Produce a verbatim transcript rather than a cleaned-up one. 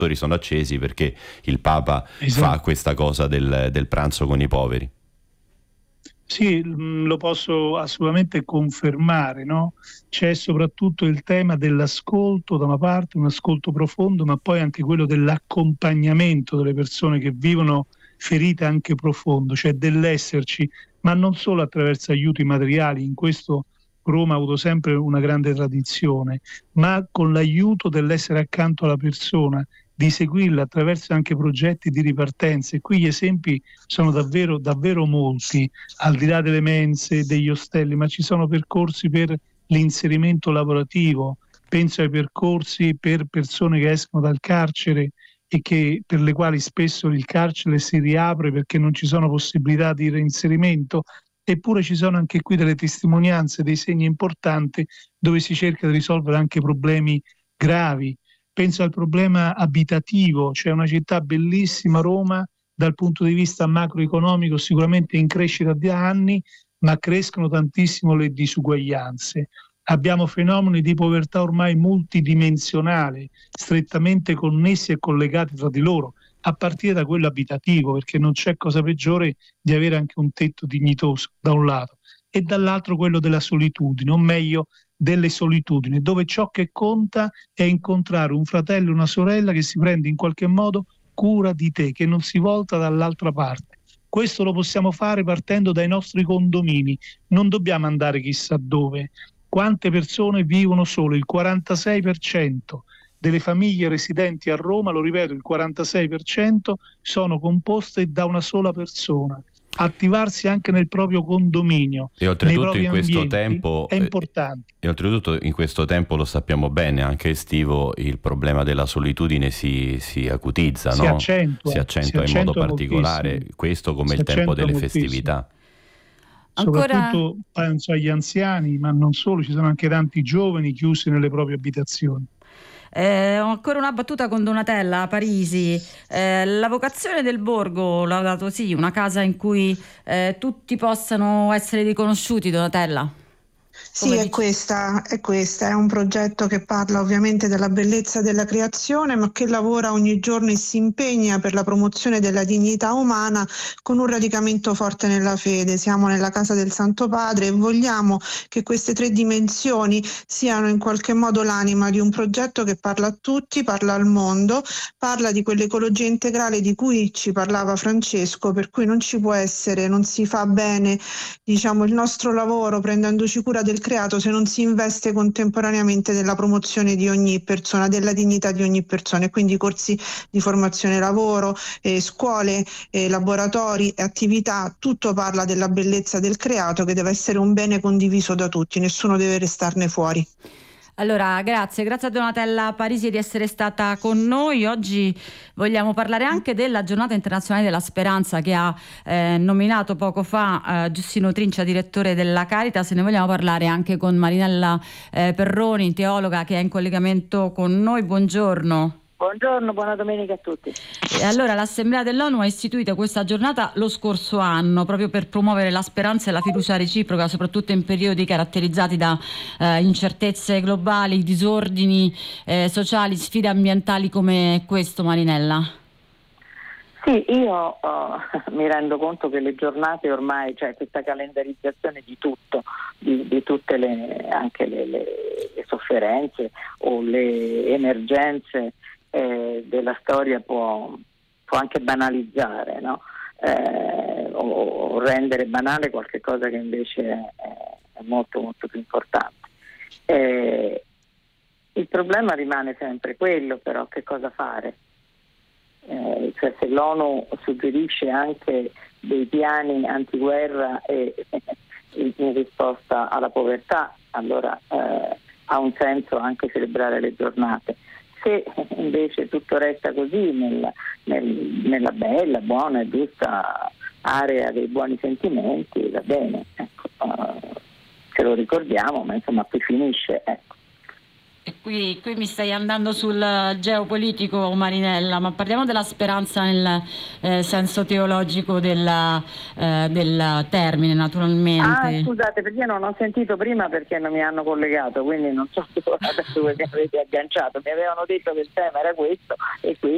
sono accesi perché il Papa Esatto. fa questa cosa del, del pranzo con i poveri. Sì, mh, lo posso assolutamente confermare, no? C'è soprattutto il tema dell'ascolto da una parte, un ascolto profondo, ma poi anche quello dell'accompagnamento delle persone che vivono ferite anche profondo, cioè dell'esserci, ma non solo attraverso aiuti materiali, in questo Roma ha avuto sempre una grande tradizione, ma con l'aiuto dell'essere accanto alla persona, di seguirla attraverso anche progetti di ripartenza. E qui gli esempi sono davvero, davvero molti, al di là delle mense, degli ostelli, ma ci sono percorsi per l'inserimento lavorativo, penso ai percorsi per persone che escono dal carcere e che, per le quali spesso il carcere si riapre perché non ci sono possibilità di reinserimento. Eppure ci sono anche qui delle testimonianze, dei segni importanti dove si cerca di risolvere anche problemi gravi. Penso al problema abitativo, c'è una città bellissima, Roma, dal punto di vista macroeconomico sicuramente in crescita da anni, ma crescono tantissimo le disuguaglianze. Abbiamo fenomeni di povertà ormai multidimensionali, strettamente connessi e collegati tra di loro, a partire da quello abitativo, perché non c'è cosa peggiore di avere anche un tetto dignitoso, da un lato, e dall'altro quello della solitudine, o meglio delle solitudini, dove ciò che conta è incontrare un fratello e una sorella che si prende in qualche modo cura di te, che non si volta dall'altra parte. Questo lo possiamo fare partendo dai nostri condomini, non dobbiamo andare chissà dove. Quante persone vivono solo? Il quarantasei per cento delle famiglie residenti a Roma, lo ripeto, il quarantasei per cento sono composte da una sola persona. Attivarsi anche nel proprio condominio, E nei oltretutto propri in questo ambienti, tempo è importante. e oltretutto in questo tempo lo sappiamo bene, anche estivo, il problema della solitudine si, si acutizza, Si no? accentua, Si si accentua in modo accentua particolare, moltissimo. questo come Si il tempo accentua delle moltissimo. festività. Ancora, Soprattutto penso agli anziani, ma non solo, ci sono anche tanti giovani chiusi nelle proprie abitazioni. eh, ho ancora una battuta con Donatella Parisi. Eh, la vocazione del borgo, Laudato Si, una casa in cui eh, tutti possano essere riconosciuti, Donatella. Sì, Come è dici- questa, è questa, è un progetto che parla ovviamente della bellezza della creazione, ma che lavora ogni giorno e si impegna per la promozione della dignità umana con un radicamento forte nella fede. Siamo nella casa del Santo Padre e vogliamo che queste tre dimensioni siano in qualche modo l'anima di un progetto che parla a tutti, parla al mondo, parla di quell'ecologia integrale di cui ci parlava Francesco, per cui non ci può essere, non si fa bene, diciamo, il nostro lavoro prendendoci cura del creato se non si investe contemporaneamente nella promozione di ogni persona, della dignità di ogni persona, e quindi corsi di formazione lavoro, eh, scuole, eh, laboratori, attività, tutto parla della bellezza del creato che deve essere un bene condiviso da tutti, nessuno deve restarne fuori. Allora, grazie, grazie a Donatella Parisi di essere stata con noi. Oggi vogliamo parlare anche della Giornata Internazionale della Speranza che ha eh, nominato poco fa eh, Giustino Trincia, direttore della Caritas. Ne vogliamo parlare anche con Marinella eh, Perroni, teologa, che è in collegamento con noi. Buongiorno. Buongiorno, buona domenica a tutti. E allora l'Assemblea dell'ONU ha istituito questa giornata lo scorso anno proprio per promuovere la speranza e la fiducia reciproca, soprattutto in periodi caratterizzati da eh, incertezze globali, disordini eh, sociali, sfide ambientali come questo, Marinella. Sì, io uh, mi rendo conto che le giornate ormai, cioè questa calendarizzazione di tutto, di, di tutte le, anche le, le, le sofferenze o le emergenze eh, della storia può, può anche banalizzare, no? eh, o, o rendere banale qualche cosa che invece è, è molto molto più importante. Eh, il problema rimane sempre quello, però, che cosa fare? Eh, cioè se l'ONU suggerisce anche dei piani antiguerra e, e in risposta alla povertà, allora eh, ha un senso anche celebrare le giornate. Se invece tutto resta così nel, nel, nella bella, buona e giusta area dei buoni sentimenti, va bene, ecco, uh, ce lo ricordiamo, ma insomma qui finisce, ecco. E qui, qui mi stai andando sul geopolitico, Marinella, ma parliamo della speranza nel eh, senso teologico della, eh, del termine, naturalmente. Ah, scusate, perché io non ho sentito prima perché non mi hanno collegato, quindi non so adesso voi mi avete agganciato. Mi avevano detto che il tema era questo e quindi